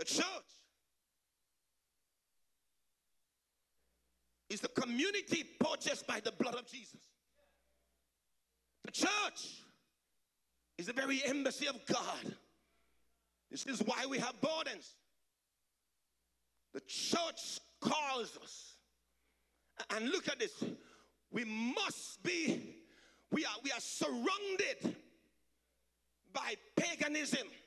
church is the community purchased by the blood of Jesus. The church is the very embassy of God. This is why we have burdens. The church calls us. And look at this. We are surrounded by paganism.